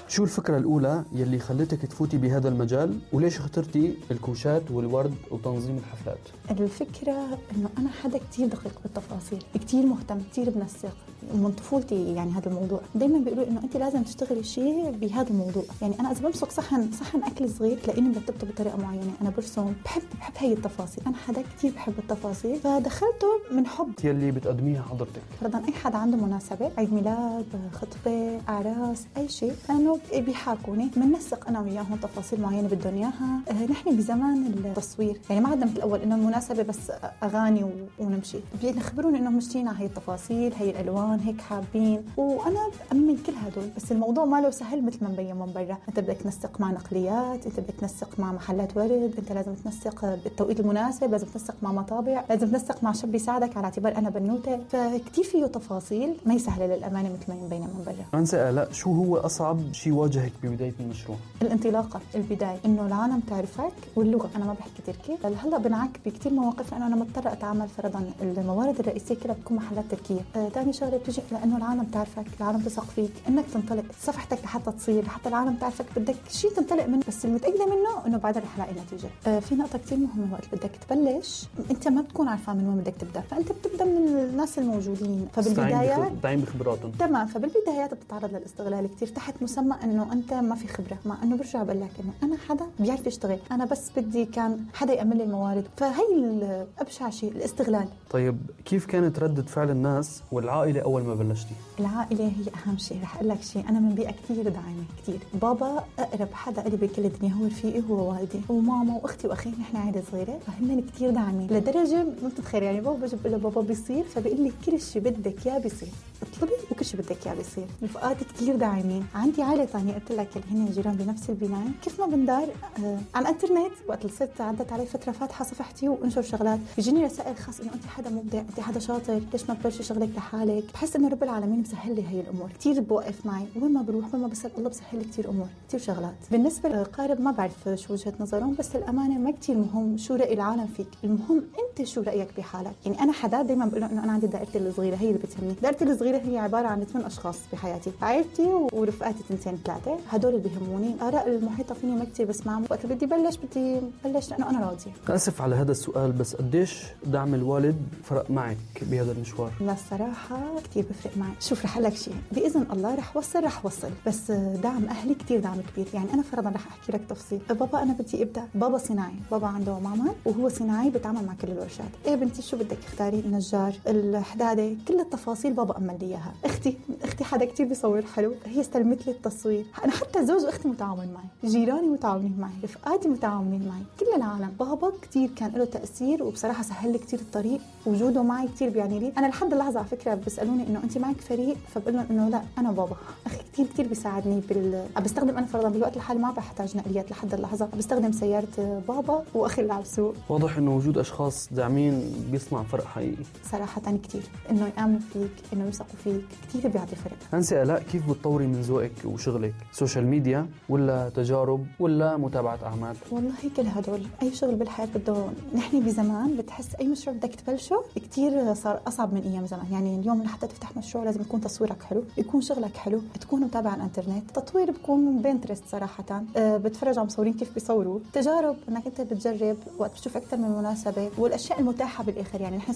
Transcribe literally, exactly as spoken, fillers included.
شو الفكرة الأولى يلي خلتك تفوتي بهذا المجال، وليش اخترتي الكوشات والورد وتنظيم الحفلات؟ الفكرة إنه أنا حدا كتير دقيق بالتفاصيل، كتير مهتم، كتير بنسق من طفولتي. يعني هذا الموضوع دايما بيقولوا إنه أنت لازم تشتغلي شيء بهذا الموضوع. يعني أنا إذا بمسك صحن صحن أكل صغير تلاقيني مرتبته بطريقة معينة. أنا برسم، بحب بحب هاي التفاصيل. أنا حدا كتير بحب التفاصيل، فدخلته من حب. يلي بتقدميها حضرتك فرضاً أي حدا عنده مناسبة، عيد ميلاد، خطبة، أعراس، أي شيء، أنه بيحاكوني بننسق أنا وياهم تفاصيل معينة بدهم إياها. أه نحن بزمان التصوير، يعني ما عندنا مثل الأول إنه المناسبة بس أغاني ونمشي. بيخبروني إنه مشتين على هي التفاصيل، هي الألوان، هيك حابين، وأنا بأمن كل هدول. بس الموضوع ما له سهل مثل ما مبين من برا. أنت بدك تنسق مع نقليات، أنت بدك تنسق مع محلات ورد، أنت لازم تنسق بالتوقيت المناسب، لازم تنسق مع مطابع، لازم تنسق مع شاب يساعدك على اعتبار أنا بنوتة. فكتير فيه تفاصيل ما يسهل للأمانة مثل ما يبين من برا. أنسة آلاء، شو هو أصعب شيء واجهك ببداية المشروع؟ الانطلاقة، البداية، إنه العالم تعرفك، واللغة. أنا ما بحكي تركي، هلا بنعك بكتير مواقف لأنه أنا مضطرة أتعامل. فرضاً الموارد الرئيسية كلها بتكون محلات تركية. آه، تاني شغلة بتجي لأنه العالم تعرفك، العالم تثق فيك، إنك تنطلق صفحتك لحتى تصير، لحتى العالم تعرفك بدك شيء تنطلق منه. بس المتأكدة منه إنه بعدها رح لاقي نتيجة. آه، في نقطة كتير مهمة، وقت بدك تبلش أنت ما بتكون عارفة من وين بدك تبدأ، فأنت بتبدأ من الناس الموجودين. فبالبدايات تعين بخبراتهم. تمام. فبالبدايات بتتعرض للاستغلال كتير تحت مسمى إنه أنت ما في خبرة، مع إنه برجع بقول لك إنه أنا حدا بيعرف يشتغل، أنا بس بدي كان حدا يأمن لي الموارد. فهي الأبشع شيء، الاستغلال. طيب كيف كانت ردة فعل الناس والعائلة أول ما بلشتي؟ العائلة هي أهم شيء. رح أقول لك شيء، أنا من بيئة كتير داعمة كتير. بابا أقرب حدا لي بكل الدنيا، هو رفيقي، هو والدي، وماما وأختي وأخي. نحن عائلة صغيرة، فهمن كتير داعمين لدرجة ما بتتخيل. يعني بابا بجيب له بابا بيصير، فبيقول لي كل شيء بدك يا بيصير، اطلبي وكل شيء بدك يا بيصير. رفقاتي كتير داعمين. عندي عائلة ثانية قلت لك اللي هن جيران بنفس البناية. كيف ما بندار آه على الانترنت، وقت صرت عدت علي فترة فاتحة صفحتي وانشر شغلات، بيجيني رسائل خاص انه انت حدا مبدع، انت حدا شاطر، ليش ما تبلشي شغلك لحالك. بحس انه رب العالمين مسهل لي هي الامور. كتير بوقف معي وين ما بروح، وين ما بسال الله بسهل لي كتير امور، كتير شغلات. بالنسبة للقارب ما بعرف شو وجهة نظرهم، بس الامانة ما كتير مهم شو رأي العالم فيك، المهم انت شو رأيك بحالك. يعني انا حدا دايما بقول انه انا عندي دائرتي الصغيرة هي اللي بتهمني. دائرتي الصغيرة هي عبارة عن ثمان اشخاص بحياتي، عائلتي ورفقاتي اثنتين ثلاثة، هدول اللي بيهموني. آراء المحيطة فيني ما كتير بسمعهم. وقت بدي بلش بدي بلش لأنه أنا راضية. آسف على هذا السؤال، بس قديش دعم الوالد فرق معك بهذا المشوار؟ لا الصراحة كتير بفرق معي. شوف رح لك شيء، بإذن الله رح وصل رح وصل بس دعم أهلي كتير دعم كبير. يعني أنا فرضا رح أحكي لك تفصيل. بابا أنا بدي أبدأ، بابا صناعي، بابا عنده معمل وهو صناعي بتعامل مع كل الورشات. إيه بنتي شو بدك اختاري، النجار، الحدادة، كل التفاصيل بابا أمن لي إياها. أختي أختي حدا كتير بيصور حلو، هي استلمت لي التصوير. أنا حتى زوج أختي متعاون معي، جيراني متعاونين معي، رفقاتي متعاونين معي، كل العالم. بابا كتير كان له تأثير، وبصراحة سهل لي كتير الطريق. وجوده معي كتير بيعني لي. أنا لحد اللحظة على فكرة بيسألوني إنه أنت معك فريق، فبقول لهم إنه لا أنا بابا. أخي كتير كتير بيساعدني بال بستخدم أنا فرضا بالوقت الحالي ما بحتاج نقليات لحد اللحظة، بستخدم سيارة بابا وأخي اللي على السوق. واضح إنه وجود أشخاص داعمين بيصنع فرق حقيقي. صراحة كتير إنه يآمنوا فيك، إنه يثقوا فيك، كتير بيعطي فرق. أنسة آلاء، كيف بتطوري من ذوقك وشغلك؟ سوشيال ميديا ولا تجارب ولا متابعة أعمال؟ والله كل هدول. أي شغل بالحياة بده. نحن بزمان بتحس أي مشروع بدك تبلشه كتير صار أصعب من أيام زمان. يعني اليوم لحتى تفتح مشروع لازم يكون تصويرك حلو، يكون شغلك حلو، تكون متابع على الانترنت. تطوير بكون بينترست صراحة، أه بتفرج على مصورين كيف بيصوروا. تجارب انك انت بتجرب وقت بتشوف اكثر من مناسبة، والاشياء المتاحة بالاخر. يعني نحن